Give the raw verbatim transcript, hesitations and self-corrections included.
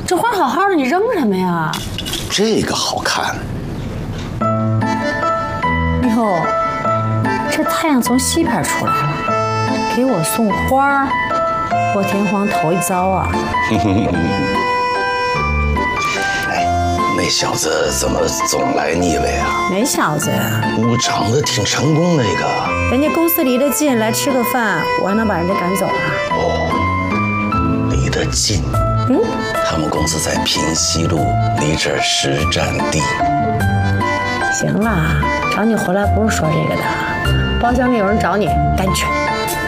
这花好好的，你扔什么呀？ 这个好看。 哟，这太阳从西边出来了，给我送花，破天荒头一遭啊！ 哎，那小子怎么总来腻味啊？ 哪小子呀？ 我长得挺成功那个。 人家公司离得近，来吃个饭，我还能把人家赶走啊？ 哦，离得近。 嗯， 他们公司在平西路，离这儿十站地。 行啦，找你回来不是说这个的，包厢里有人找你，赶紧去。